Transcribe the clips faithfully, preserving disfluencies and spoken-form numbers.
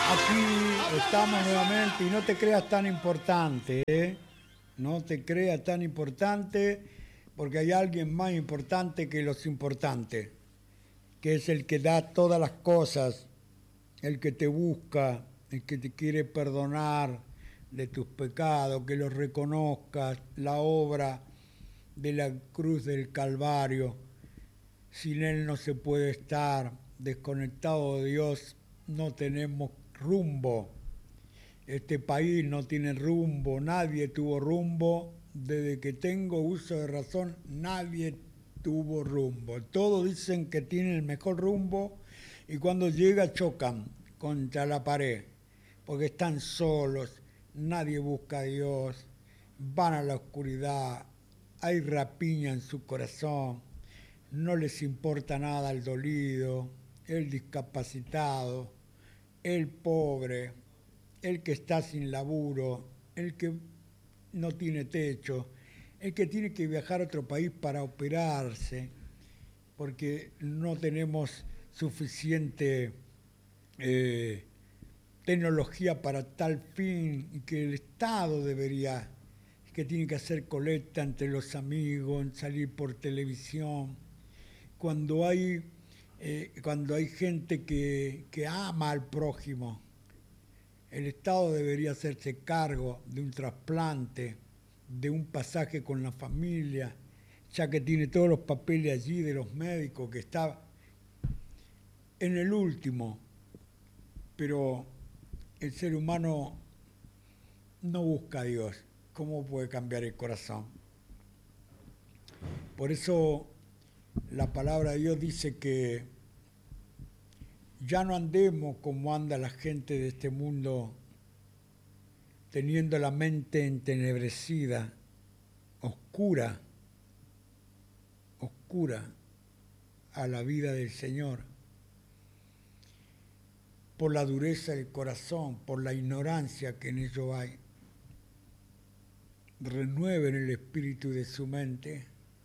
Aquí estamos nuevamente y no te creas tan importante, ¿eh? No te creas tan importante porque hay alguien más importante que los importantes, que es el que da todas las cosas, el que te busca, el que te quiere perdonar de tus pecados, que los reconozcas, la obra de la cruz del Calvario. Sin Él no se puede estar, desconectado de Dios no tenemos rumbo. Este país no tiene rumbo, nadie tuvo rumbo. Desde que tengo uso de razón, nadie tuvo rumbo. Todos dicen que tienen el mejor rumbo y cuando llega chocan contra la pared, porque están solos, nadie busca a Dios, van a la oscuridad, hay rapiña en su corazón, no les importa nada el dolido, el discapacitado, el pobre, el que está sin laburo, el que no tiene techo, el que tiene que viajar a otro país para operarse, porque no tenemos suficiente eh, tecnología para tal fin y que el Estado debería, que tiene que hacer colecta entre los amigos, salir por televisión, cuando hay, eh, cuando hay gente que, que ama al prójimo. El Estado debería hacerse cargo de un trasplante, de un pasaje con la familia, ya que tiene todos los papeles allí de los médicos, que está en el último, pero el ser humano no busca a Dios. ¿Cómo puede cambiar el corazón? Por eso la palabra de Dios dice que ya no andemos como anda la gente de este mundo, teniendo la mente entenebrecida, oscura, oscura a la vida del Señor, por la dureza del corazón, por la ignorancia que en ello hay. Renueven el espíritu de su mente,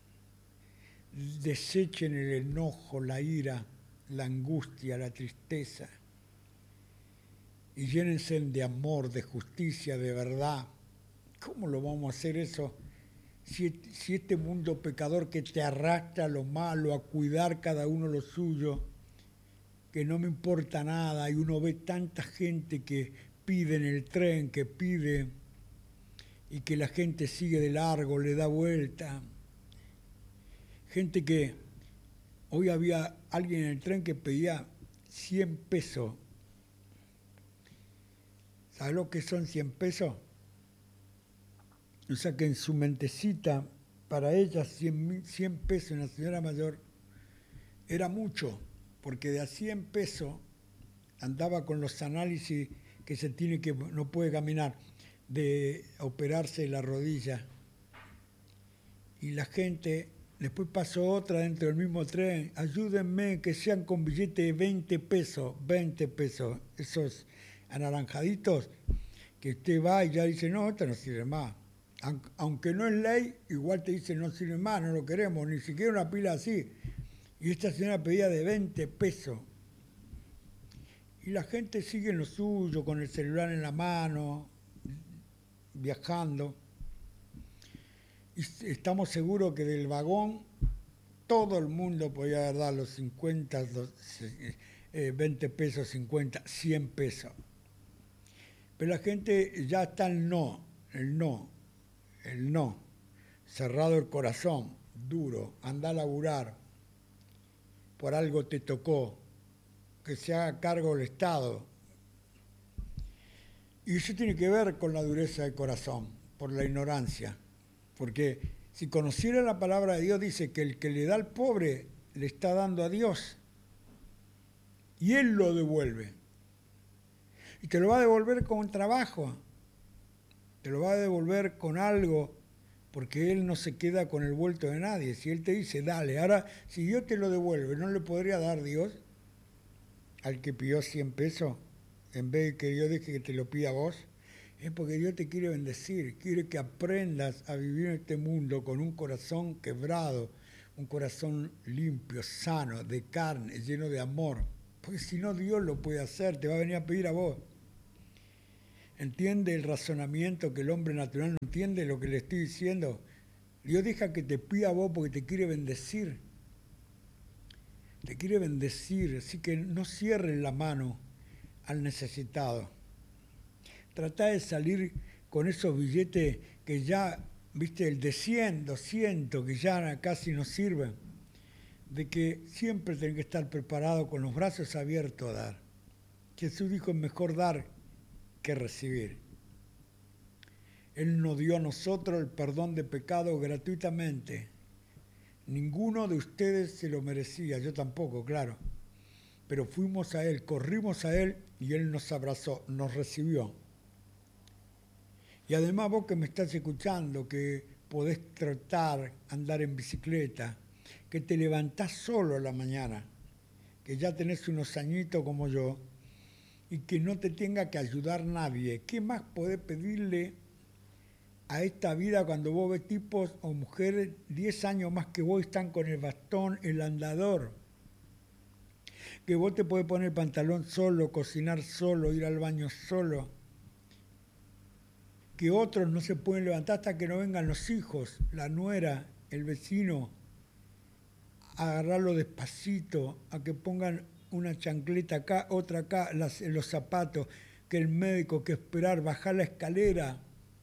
desechen el enojo, la ira, la angustia, la tristeza, y llénense de amor, de justicia, de verdad. ¿Cómo lo vamos a hacer eso? Si, si este mundo pecador que te arrastra a lo malo, a cuidar cada uno lo suyo, que no me importa nada, y uno ve tanta gente que pide en el tren, que pide, y que la gente sigue de largo, le da vuelta. Gente que, hoy había alguien en el tren que pedía cien pesos. ¿Sabes lo que son cien pesos? O sea que en su mentecita, para ella cien, cien pesos, una señora mayor, era mucho, porque de a cien pesos andaba con los análisis que se tiene que, no puede caminar, de operarse la rodilla. Y la gente, después pasó otra dentro del mismo tren, ayúdenme, que sean con billete de veinte pesos, veinte pesos, esos anaranjaditos, que usted va y ya dice, no, esto no sirve más. Aunque no es ley, igual te dice no sirve más, no lo queremos, ni siquiera una pila así. Y esta señora pedía de veinte pesos. Y la gente sigue en lo suyo, con el celular en la mano, viajando. Y estamos seguros que del vagón todo el mundo podía dar los cincuenta, los, eh, veinte pesos, cincuenta, cien pesos. Pero la gente ya está el no, el no, el no, cerrado el corazón, duro, anda a laburar, por algo te tocó, que se haga cargo el Estado. Y eso tiene que ver con la dureza del corazón, por la ignorancia. Porque si conociera la palabra de Dios, dice que el que le da al pobre le está dando a Dios. Y Él lo devuelve. Y te lo va a devolver con un trabajo. Te lo va a devolver con algo, porque Él no se queda con el vuelto de nadie. Si Él te dice, dale, ahora, si Dios te lo devuelve, ¿no le podría dar Dios al que pidió cien pesos? En vez de que Dios deje que te lo pida a vos. Es porque Dios te quiere bendecir, quiere que aprendas a vivir en este mundo con un corazón quebrado, un corazón limpio, sano, de carne, lleno de amor. Porque si no, Dios lo puede hacer, te va a venir a pedir a vos. ¿Entiende el razonamiento que el hombre natural no entiende lo que le estoy diciendo? Dios deja que te pida a vos porque te quiere bendecir. Te quiere bendecir, así que no cierres la mano al necesitado. Trata de salir con esos billetes que ya, viste, el de cien, doscientos, que ya casi no sirven. De que siempre tenés que estar preparado con los brazos abiertos a dar. Jesús dijo, es mejor dar que recibir. Él nos dio a nosotros el perdón de pecado gratuitamente. Ninguno de ustedes se lo merecía, yo tampoco, claro. Pero fuimos a Él, corrimos a Él y Él nos abrazó, nos recibió. Y además vos que me estás escuchando, que podés trotar, andar en bicicleta, que te levantás solo a la mañana, que ya tenés unos añitos como yo, y que no te tenga que ayudar nadie. ¿Qué más podés pedirle a esta vida cuando vos ves tipos o mujeres diez años más que vos están con el bastón, el andador? Que vos te podés poner el pantalón solo, cocinar solo, ir al baño solo. Que otros no se pueden levantar hasta que no vengan los hijos, la nuera, el vecino, a agarrarlo despacito, a que pongan una chancleta acá, otra acá, las, los zapatos, que el médico, que esperar, bajar la escalera,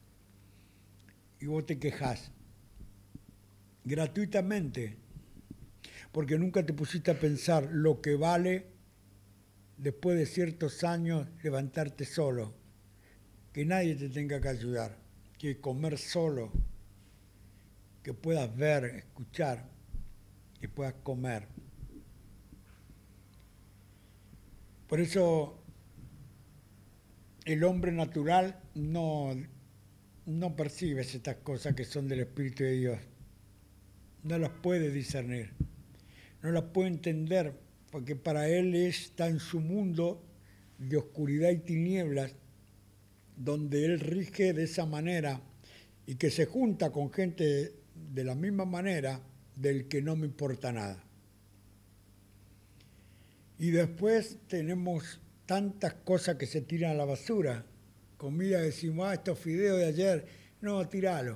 y vos te quejás, gratuitamente, porque nunca te pusiste a pensar lo que vale, después de ciertos años, levantarte solo, que nadie te tenga que ayudar, que comer solo, que puedas ver, escuchar, que puedas comer. Por eso el hombre natural no, no percibe estas cosas que son del Espíritu de Dios. No las puede discernir, no las puede entender, porque para él está en su mundo de oscuridad y tinieblas, donde él rige de esa manera y que se junta con gente de la misma manera del que no me importa nada. Y después tenemos tantas cosas que se tiran a la basura. Comida, decimos, ah, estos fideos de ayer, no, tíralo.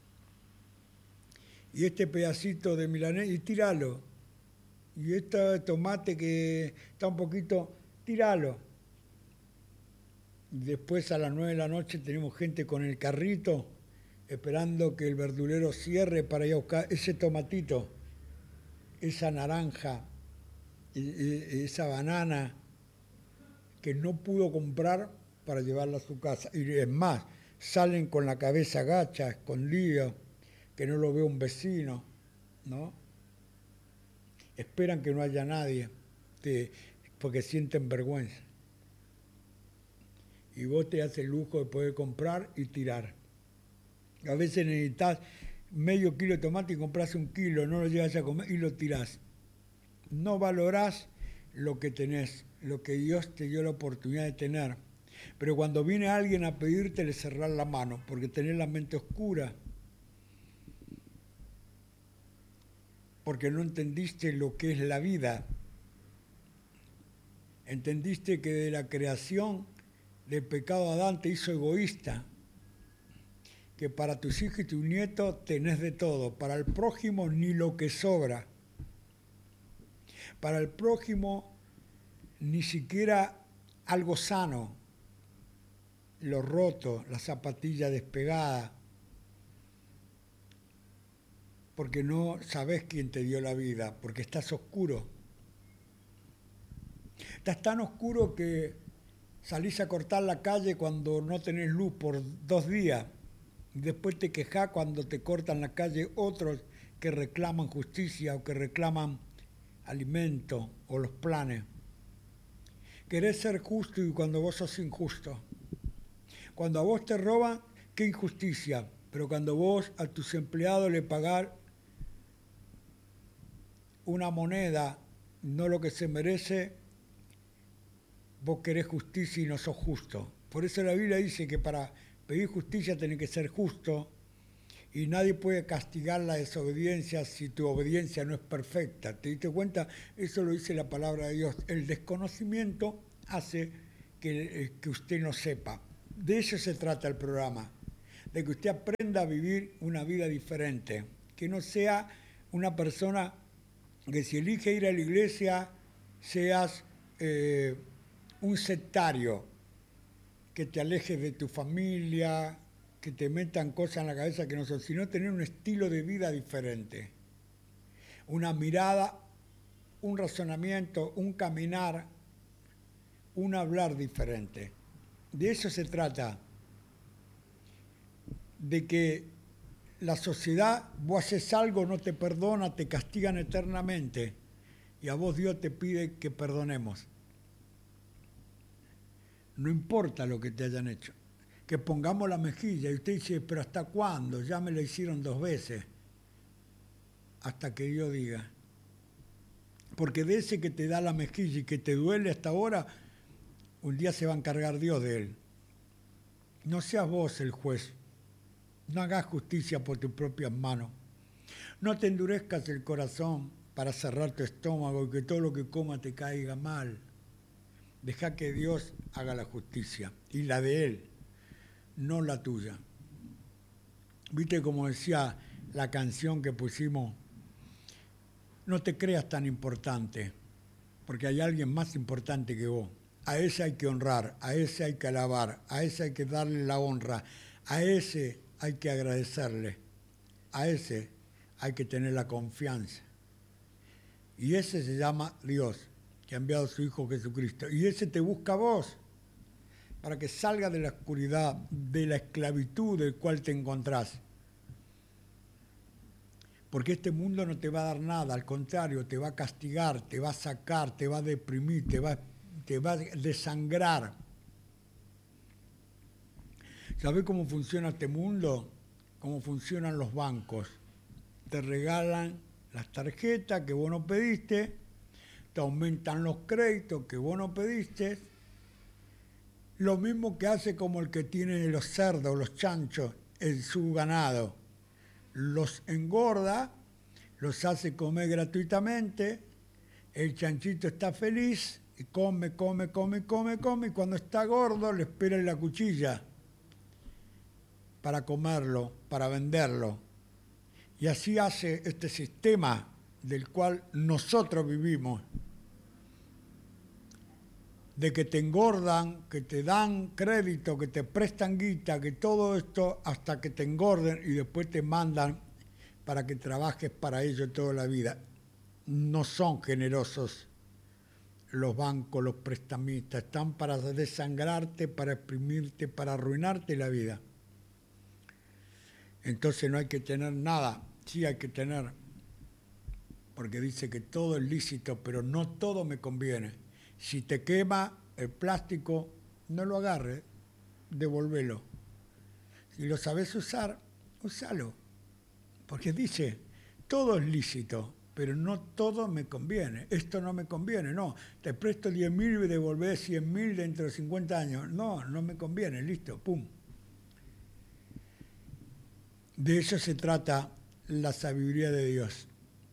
Y este pedacito de milanesa, y tíralo. Y este tomate que está un poquito, tíralo. Y después a las nueve de la noche tenemos gente con el carrito esperando que el verdulero cierre para ir a buscar ese tomatito, esa naranja, esa banana que no pudo comprar para llevarla a su casa. Y es más, salen con la cabeza gacha, escondidos, que no lo ve un vecino, ¿no? Esperan que no haya nadie, porque sienten vergüenza. Y vos te haces el lujo de poder comprar y tirar. A veces necesitas medio kilo de tomate y compras un kilo, no lo llevas a comer y lo tirás. No valorás lo que tenés, lo que Dios te dio la oportunidad de tener. Pero cuando viene alguien a pedirte, le cerrás la mano, porque tenés la mente oscura. Porque no entendiste lo que es la vida. Entendiste que de la creación del pecado Adán te hizo egoísta. Que para tus hijos y tus nietos tenés de todo. Para el prójimo ni lo que sobra. Para el prójimo ni siquiera algo sano. Lo roto, la zapatilla despegada. Porque no sabés quién te dio la vida, porque estás oscuro. Estás tan oscuro que salís a cortar la calle cuando no tenés luz por dos días. Y después te quejás cuando te cortan la calle otros que reclaman justicia o que reclaman alimento o los planes. Querés ser justo y cuando vos sos injusto. Cuando a vos te roban, qué injusticia. Pero cuando vos a tus empleados le pagás una moneda, no lo que se merece, vos querés justicia y no sos justo. Por eso la Biblia dice que para pedir justicia tenés que ser justo y nadie puede castigar la desobediencia si tu obediencia no es perfecta. ¿Te diste cuenta? Eso lo dice la palabra de Dios. El desconocimiento hace que, que usted no sepa. De eso se trata el programa, de que usted aprenda a vivir una vida diferente, que no sea una persona que si elige ir a la iglesia seas eh, un sectario, que te alejes de tu familia, que te metan cosas en la cabeza que no son, sino tener un estilo de vida diferente, una mirada, un razonamiento, un caminar, un hablar diferente. De eso se trata, de que la sociedad, vos haces algo, no te perdona, te castigan eternamente, y a vos Dios te pide que perdonemos. No importa lo que te hayan hecho, que pongamos la mejilla, y usted dice, pero ¿hasta cuándo? Ya me la hicieron dos veces, hasta que Dios diga. Porque de ese que te da la mejilla y que te duele hasta ahora, un día se va a encargar Dios de él. No seas vos el juez. No hagas justicia por tus propias manos. No te endurezcas el corazón para cerrar tu estómago y que todo lo que coma te caiga mal. Deja que Dios haga la justicia, y la de Él, no la tuya. ¿Viste como decía la canción que pusimos? No te creas tan importante, porque hay alguien más importante que vos. A ese hay que honrar, a ese hay que alabar, a ese hay que darle la honra, a ese hay que agradecerle, a ese hay que tener la confianza. Y ese se llama Dios, que ha enviado a su Hijo Jesucristo. Y ese te busca a vos, para que salga de la oscuridad, de la esclavitud del cual te encontrás. Porque este mundo no te va a dar nada, al contrario, te va a castigar, te va a sacar, te va a deprimir, te va, te va a desangrar. ¿Sabés cómo funciona este mundo? Cómo funcionan los bancos. Te regalan las tarjetas que vos no pediste, te aumentan los créditos que vos no pediste, lo mismo que hace como el que tiene los cerdos, los chanchos, en su ganado. Los engorda, los hace comer gratuitamente, el chanchito está feliz, y come, come, come, come, come, y cuando está gordo le espera en la cuchilla para comerlo, para venderlo. Y así hace este sistema del cual nosotros vivimos, de que te engordan, que te dan crédito, que te prestan guita, que todo esto hasta que te engorden y después te mandan para que trabajes para ellos toda la vida. No son generosos los bancos, los prestamistas, están para desangrarte, para exprimirte, para arruinarte la vida. Entonces no hay que tener nada, sí hay que tener, porque dice que todo es lícito, pero no todo me conviene. Si te quema el plástico, no lo agarres, devolvelo. Si lo sabes usar, úsalo. Porque dice, todo es lícito, pero no todo me conviene. Esto no me conviene, no. Te presto diez mil y devolvés cien mil dentro de cincuenta años. No, no me conviene, listo, pum. De eso se trata la sabiduría de Dios.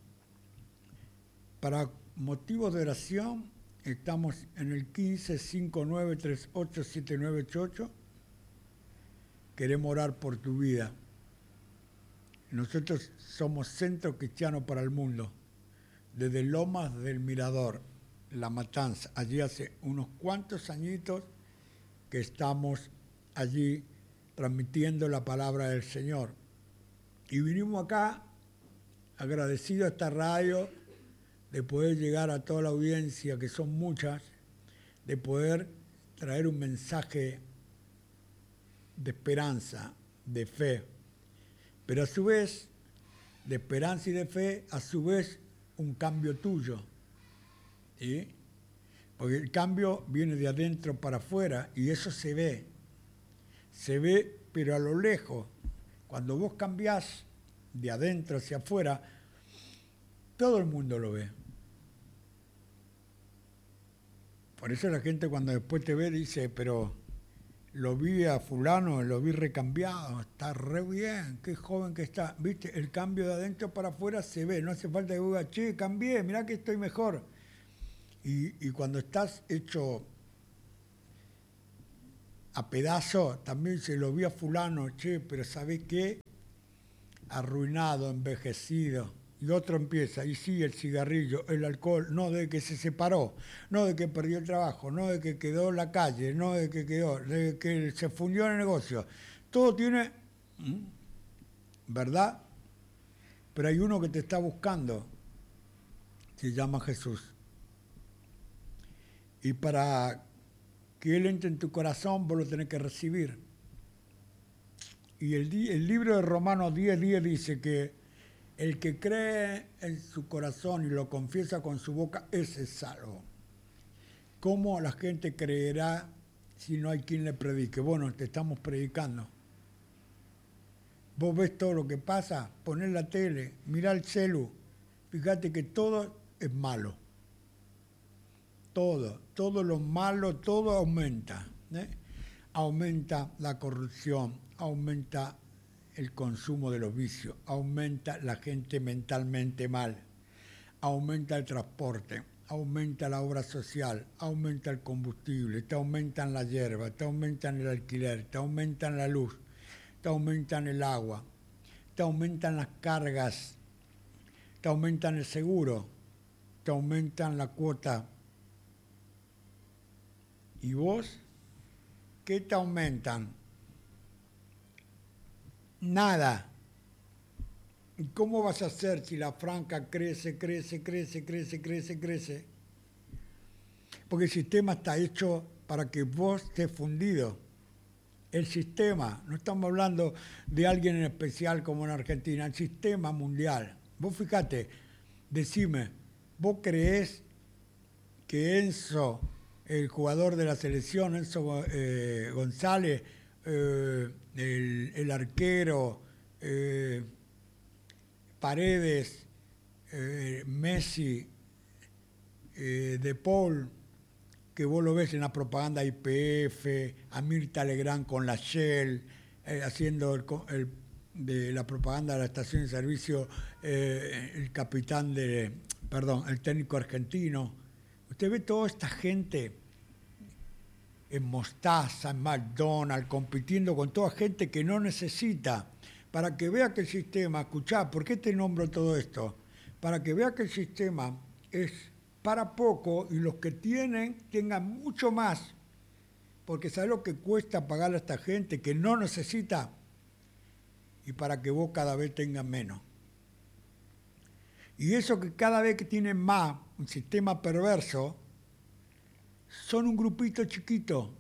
Para motivos de oración, estamos en el quince cinco nueve tres ocho siete nueve ocho ocho. Queremos orar por tu vida. Nosotros somos Centro Cristiano para el Mundo, desde Lomas del Mirador, La Matanza. Allí hace unos cuantos añitos que estamos allí transmitiendo la palabra del Señor. Y vinimos acá agradecidos a esta radio de poder llegar a toda la audiencia, que son muchas, de poder traer un mensaje de esperanza, de fe, pero a su vez, de esperanza y de fe, a su vez, un cambio tuyo. ¿Sí? Porque el cambio viene de adentro para afuera y eso se ve. Se ve, pero a lo lejos. Cuando vos cambiás de adentro hacia afuera, todo el mundo lo ve. Por eso la gente cuando después te ve dice, pero lo vi a fulano, lo vi recambiado, está re bien, qué joven que está. ¿Viste? El cambio de adentro para afuera se ve, no hace falta que diga, che, cambié, mirá que estoy mejor. Y, y cuando estás hecho a pedazos, también se lo vi a fulano, che, pero ¿sabés qué? Arruinado, envejecido. Y otro empieza, y sí, el cigarrillo, el alcohol, no de que se separó, no de que perdió el trabajo, no de que quedó en la calle, no de que quedó, de que se fundió en el negocio. Todo tiene, ¿verdad? Pero hay uno que te está buscando, se llama Jesús. Y para que Él entre en tu corazón, vos lo tenés que recibir. Y el, el libro de Romanos diez diez dice que el que cree en su corazón y lo confiesa con su boca, ese es salvo. ¿Cómo la gente creerá si no hay quien le predique? Bueno, te estamos predicando. Vos ves todo lo que pasa, ponés la tele, mirá el celu, fíjate que todo es malo. Todo, todo lo malo, todo aumenta. ¿eh? Aumenta la corrupción, aumenta el consumo de los vicios, aumenta la gente mentalmente mal, aumenta el transporte, aumenta la obra social, aumenta el combustible, te aumentan la hierba, te aumentan el alquiler, te aumentan la luz, te aumentan el agua, te aumentan las cargas, te aumentan el seguro, te aumentan la cuota. ¿Y vos? ¿Qué te aumentan? Nada. ¿Y cómo vas a hacer si la franca crece, crece, crece, crece, crece, crece? Porque el sistema está hecho para que vos estés fundido. El sistema, no estamos hablando de alguien en especial como en Argentina, el sistema mundial. Vos fíjate, decime, ¿vos creés que Enzo, el jugador de la selección, Enzo eh, González, eh, el, el arquero, eh, Paredes, eh, Messi, eh, De Paul, que vos lo ves en la propaganda I P F, a Mirta Legrand con la Shell, eh, haciendo el, el, de la propaganda de la estación de servicio, eh, el capitán de, perdón, el técnico argentino. Usted ve toda esta gente en Mostaza, en McDonald's, compitiendo con toda gente que no necesita, para que vea que el sistema, escuchá, ¿por qué te nombro todo esto? Para que vea que el sistema es para poco y los que tienen tengan mucho más, porque ¿sabes lo que cuesta pagarle a esta gente que no necesita? Y para que vos cada vez tengas menos. Y eso que cada vez que tienen más, un sistema perverso, son un grupito chiquito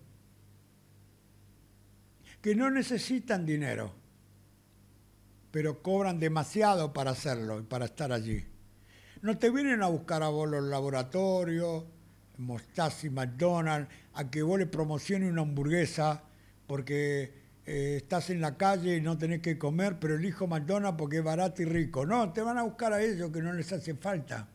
que no necesitan dinero, pero cobran demasiado para hacerlo y para estar allí. No te vienen a buscar a vos los laboratorios, Mostaza y McDonald's, a que vos le promociones una hamburguesa porque eh, estás en la calle y no tenés que comer, pero elijo McDonald's porque es barato y rico. No, te van a buscar a ellos que no les hace falta.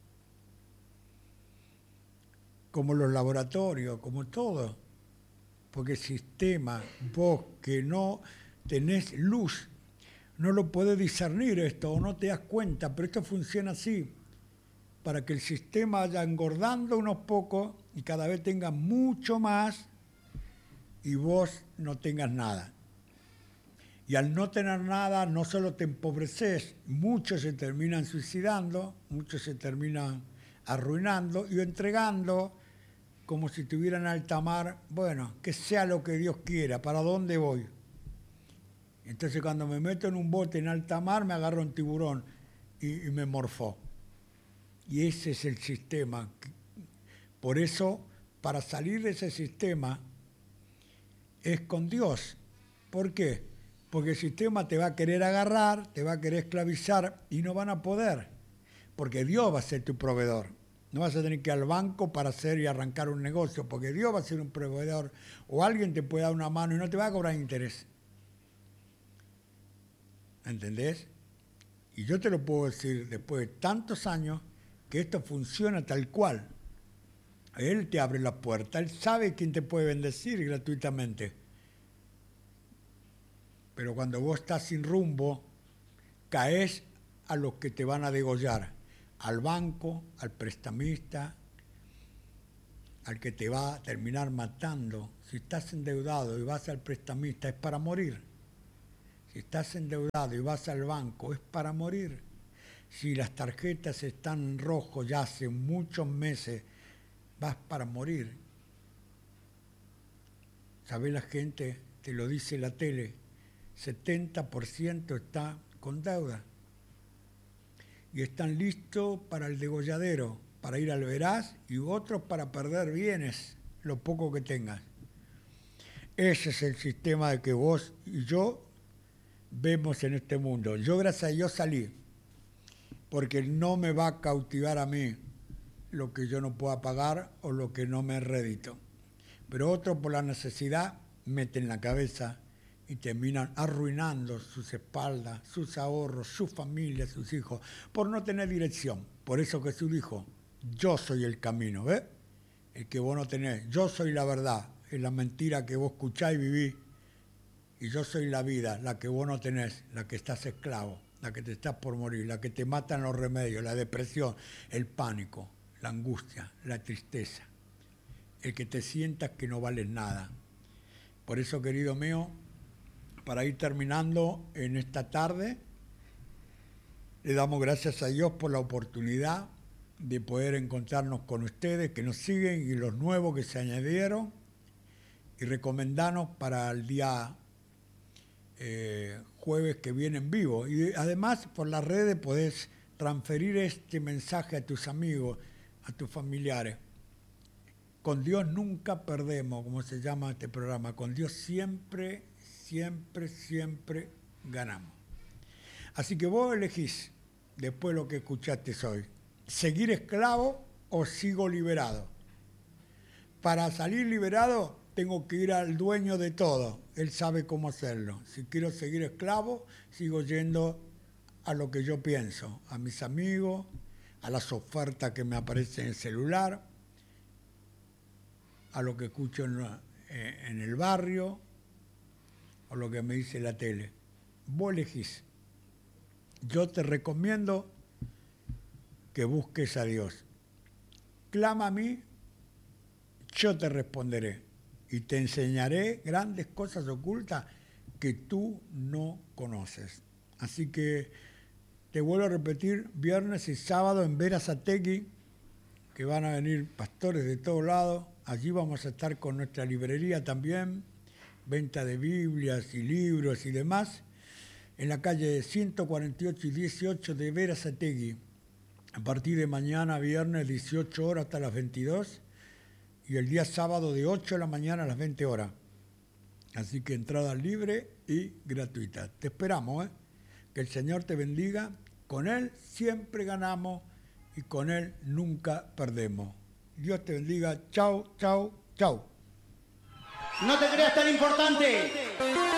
Como los laboratorios, como todo. Porque el sistema, vos que no tenés luz, no lo podés discernir esto o no te das cuenta, pero esto funciona así, para que el sistema vaya engordando unos pocos y cada vez tenga mucho más y vos no tengas nada. Y al no tener nada, no solo te empobreces, muchos se terminan suicidando, muchos se terminan arruinando y entregando como si estuvieran en alta mar, bueno, que sea lo que Dios quiera, ¿para dónde voy? Entonces cuando me meto en un bote en alta mar, me agarro un tiburón y, y me morfó. Y ese es el sistema. Por eso, para salir de ese sistema, es con Dios. ¿Por qué? Porque el sistema te va a querer agarrar, te va a querer esclavizar y no van a poder. Porque Dios va a ser tu proveedor. No vas a tener que ir al banco para hacer y arrancar un negocio, porque Dios va a ser un proveedor. O alguien te puede dar una mano y no te va a cobrar interés. ¿Entendés? Y yo te lo puedo decir después de tantos años que esto funciona tal cual. Él te abre la puerta, Él sabe quién te puede bendecir gratuitamente. Pero cuando vos estás sin rumbo, caes a los que te van a degollar. Al banco, al prestamista, al que te va a terminar matando. Si estás endeudado y vas al prestamista, es para morir. Si estás endeudado y vas al banco, es para morir. Si las tarjetas están en rojo ya hace muchos meses, vas para morir. ¿Sabés la gente? Te lo dice la tele, setenta por ciento está con deuda. Y están listos para el degolladero, para ir al veraz, y otros para perder bienes, lo poco que tengas. Ese es el sistema de que vos y yo vemos en este mundo. Yo, gracias a Dios, salí, porque no me va a cautivar a mí lo que yo no pueda pagar o lo que no me rédito. Pero otros, por la necesidad, meten la cabeza y terminan arruinando sus espaldas, sus ahorros, su familia, sus hijos, por no tener dirección. Por eso Jesús dijo, yo soy el camino, ¿ves? El que vos no tenés. Yo soy la verdad, es la mentira que vos escuchás y vivís. Y yo soy la vida, la que vos no tenés, la que estás esclavo, la que te estás por morir, la que te matan los remedios, la depresión, el pánico, la angustia, la tristeza. El que te sientas que no vales nada. Por eso, querido mío, para ir terminando en esta tarde, le damos gracias a Dios por la oportunidad de poder encontrarnos con ustedes, que nos siguen, y los nuevos que se añadieron, y recomendarnos para el día eh, jueves que viene en vivo. Y además, por las redes podés transferir este mensaje a tus amigos, a tus familiares. Con Dios nunca perdemos, como se llama este programa. Con Dios siempre, siempre, siempre ganamos. Así que vos elegís, después de lo que escuchaste hoy, seguir esclavo o sigo liberado. Para salir liberado, tengo que ir al dueño de todo. Él sabe cómo hacerlo. Si quiero seguir esclavo, sigo yendo a lo que yo pienso, a mis amigos, a las ofertas que me aparecen en el celular, a lo que escucho en, en el barrio, o lo que me dice la tele. Vos elegís. Yo te recomiendo que busques a Dios. Clama a mí, yo te responderé y te enseñaré grandes cosas ocultas que tú no conoces. Así que te vuelvo a repetir, viernes y sábado en Berazategui, que van a venir pastores de todos lados. Allí vamos a estar con nuestra librería también, venta de Biblias y libros y demás, en la calle ciento cuarenta y ocho y dieciocho de Berazategui, a partir de mañana, viernes, dieciocho horas hasta las veintidós, y el día sábado de ocho de la mañana a las veinte horas. Así que entrada libre y gratuita. Te esperamos, ¿eh? Que el Señor te bendiga. Con Él siempre ganamos y con Él nunca perdemos. Dios te bendiga. Chau, chau, chau. No te creas tan importante.